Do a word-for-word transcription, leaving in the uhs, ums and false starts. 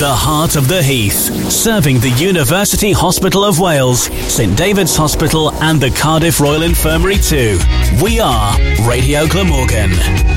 the heart of the Heath, serving the University Hospital of Wales, St David's Hospital and the Cardiff Royal Infirmary too. We are Radio Glamorgan.